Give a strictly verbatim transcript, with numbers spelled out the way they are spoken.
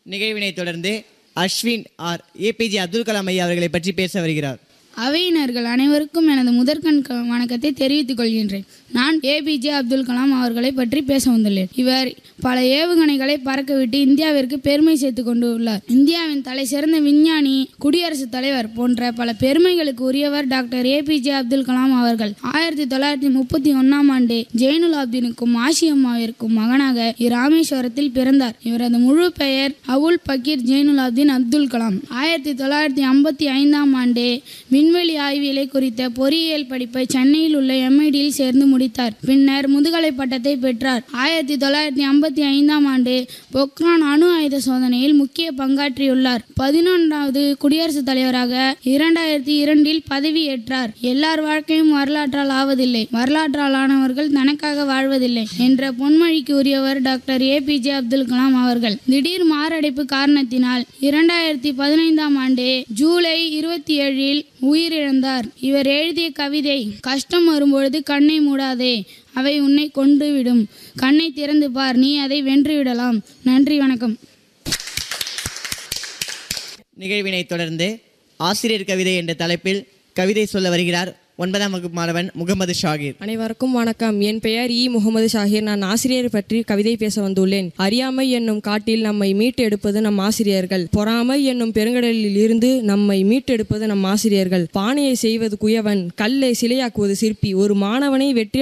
நிகழ்வினை தொடர்ந்து Ashwin R APJ Abdul Kalam ஐயா அவர்களை பற்றி பேச வருகிறார். அவையினர்கள் அனைவருக்கும் எனது முதற்கண் வணக்கத்தை தெரிவித்துக் கொள்கின்றேன். நான் ஏபிஜே அப்துல் கலாம் அவர்களை பற்றி பேச வந்துள்ளேன். இவர் பல ஏவுகணைகளை பறக்கவிட்டு இந்தியாவிற்கு பெருமை சேர்த்து கொண்டு உள்ளார். இந்தியாவின் தலை சிறந்த விஞ்ஞானி, குடியரசுத் தலைவர் போன்ற பல பெருமைகளுக்கு உரியவர் டாக்டர் ஏபிஜே அப்துல் கலாம் அவர்கள். ஆயிரத்தி தொள்ளாயிரத்தி முப்பத்தி ஒன்னாம் ஆண்டு ஜெயினுலாப்தீனுக்கும் ஆசியம்மாவிற்கும் மகனாக இராமேஸ்வரத்தில் பிறந்தார். இவரது முழு பெயர் அவுல் பக்கீர் ஜெயினுலாப்தீன் அப்துல் கலாம். ஆயிரத்தி தொள்ளாயிரத்தி ஐம்பத்தி ஐந்தாம் ஆண்டு விண்வெளி ஆய்வியலை குறித்த பொறியியல் படிப்பை சென்னையில் உள்ள எம்ஐடியில் சேர்ந்து முடித்தார். பின்னர் முதுகலை பட்டத்தை பெற்றார். ஆயிரத்தி தொள்ளாயிரத்தி ஐம்பத்தி ஐந்தாம் ஆண்டு பொக்ரான் அணு ஆயுத சோதனையில் முக்கிய பங்காற்றியுள்ளார். பதினொன்றாவது குடியரசுத் தலைவராக இரண்டாயிரத்தி இரண்டில் பதவியேற்றார். எல்லார் வாழ்க்கையும் வரலாற்றால் ஆவதில்லை, வரலாற்றால் ஆனவர்கள் தனக்காக வாழ்வதில்லை என்ற பொன்மொழிக்கு உரியவர் டாக்டர் ஏபிஜே அப்துல் கலாம் அவர்கள். திடீர் மாரடைப்பு காரணத்தினால் இரண்டாயிரத்தி பதினைந்தாம் ஆண்டு ஜூலை இருபத்தி ஏழில் உயிரிழந்தார். இவர் எழுதிய கவிதை, கஷ்டம் வரும்பொழுது கண்ணை மூடாதே, அவை உன்னை கொண்டு விடும், கண்ணை திறந்து பார், நீ அதை வென்று விடலாம். நன்றி, வணக்கம். நிகழ்வினை தொடர்ந்து ஆசிரியர் கவிதை என்ற தலைப்பில் கவிதை சொல்ல வருகிறார் ஒன்பதாம் வகுப்பு மாணவன் முகமது ஷாகிர். அனைவருக்கும் வணக்கம். என் பெயர் இ முகமது ஷாகிர். நான் ஆசிரியர் பற்றி கவிதை பேச வந்துள்ளேன். அறியாமை என்னும் காட்டில் நம்மை மீட்டு எடுப்பது நம் ஆசிரியர்கள். பொறாமை என்னும் பெருங்கடலில் இருந்து நம்மை மீட்டெடுப்பது நம் ஆசிரியர்கள். பானையை செய்வது குயவன், கல்லை சிலையாக்குவது சிற்பி. ஒரு மாணவனை வெற்றி